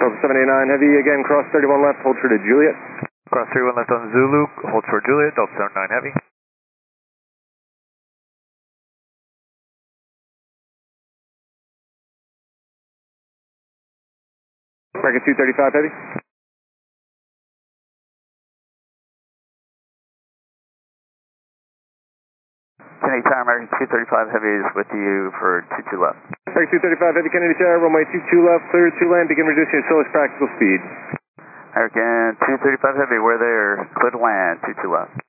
Delta 789 Heavy, again, cross 31 left, hold short to Juliet. Cross 31 left on Zulu, hold short Juliet, Delta 79 Heavy. American 235 Heavy. Kennedy Tower, American 235 Heavy is with you for 22 left. American 235 Heavy, Kennedy Tower, runway 22 left, clear to land, begin reducing your slowest practical speed. American 235 Heavy, we're there, clear to land, 22 left.